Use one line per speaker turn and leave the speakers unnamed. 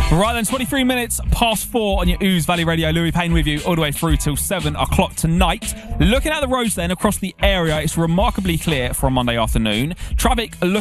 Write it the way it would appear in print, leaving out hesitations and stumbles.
Right then, 23 minutes past 4 on your Ooze Valley Radio. Louis Payne with you all the way through till 7 o'clock tonight. Looking at the roads then across the area, it's remarkably clear for a Monday afternoon. Traffic looking